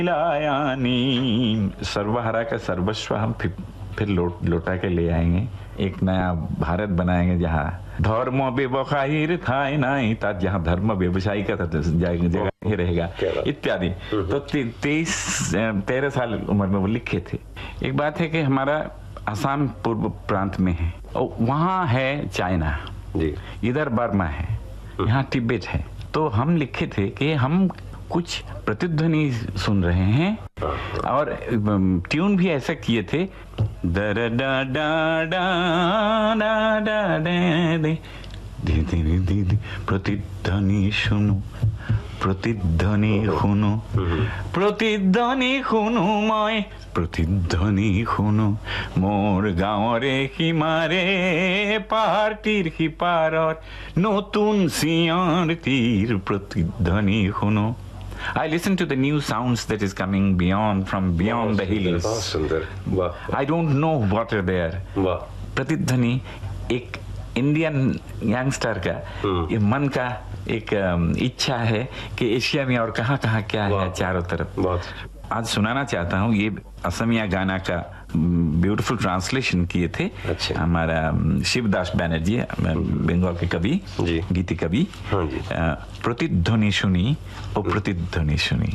लायानी सर्वहारा का सर्वस्व हम फिर लौटा के ले आएंगे। एक नया भारत बनाएंगे जहाँ धर्म व्यवसायी थाय नहीं था, जहाँ धर्म व्यवसायी का जगह ही रहेगा इत्यादि। तो 13 साल उम्र में वो लिखे थे। एक बात है कि हमारा असम पूर्व प्रांत में है और वहाँ है चाइना, इधर बर्मा है, यहाँ तिब्बत है। तो हम लिखे थे कि हम कुछ प्रतिध्वनि सुन रहे हैं और ट्यून भी ऐसा किए थे, प्रतिध्वनि सुनो, प्रतिध्वनि শুনো, प्रतिध्वनि শুনো মই, प्रतिध्वनि শুনো মোর গাঁৱৰে সীমাৰে পাহাৰটিৰ সিপাৰৰ নতুন চিঞৰটিৰ প্ৰতিধ্বনি শুনো। I listen to the new sounds that is coming from beyond the hills. I don't know what are there. प्रतिध्वनि एक इंडियन यंगस्टर का ये मन का एक इच्छा है कि एशिया में और कहाँ कहाँ क्या है चारों तरफ। आज सुनाना चाहता हूँ, ये असमिया गाना का ब्यूटीफुल ट्रांसलेशन किए थे हमारा शिवदास बैनर्जी, बंगाल के कवि, गीति कवि। प्रतिध्वनि सुनी, ओ प्रतिध्वनि सुनी।